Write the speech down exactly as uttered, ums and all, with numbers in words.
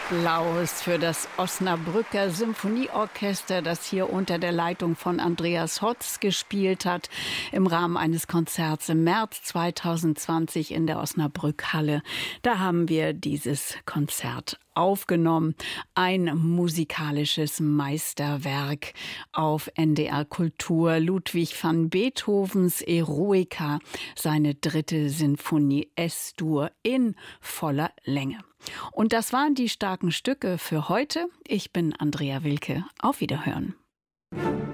Applaus für das Osnabrücker Symphonieorchester, das hier unter der Leitung von Andreas Hotz gespielt hat, im Rahmen eines Konzerts im März zweitausendzwanzig in der Osnabrückhalle. Da haben wir dieses Konzert aufgenommen. Ein musikalisches Meisterwerk auf N D R Kultur. Ludwig van Beethovens Eroica, seine dritte Sinfonie S-Dur in voller Länge. Und das waren die starken Stücke für heute. Ich bin Andrea Wilke. Auf Wiederhören.